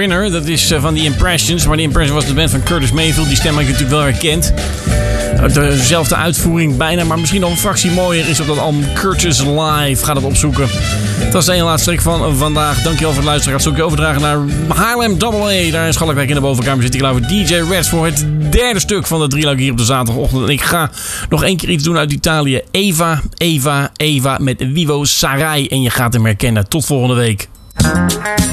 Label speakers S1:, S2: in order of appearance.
S1: Winner. Dat is van The Impressions. Maar The Impressions was de band van Curtis Mayfield. Die stem heb ik natuurlijk wel herkend. Dezelfde uitvoering bijna, maar misschien nog een fractie mooier is op dat album Curtis Live. Ga dat opzoeken. Dat is de ene laatste track van vandaag. Dankjewel voor het luisteren. Ga het zo overdragen naar Haarlem AA. Daar in Schalkwijk in de bovenkamer zit ik klaar voor DJ Reds voor het derde stuk van de drieluik hier op de zaterdagochtend. En ik ga nog één keer iets doen uit Italië. Eva met Vivo Sarai. En je gaat hem herkennen. Tot volgende week.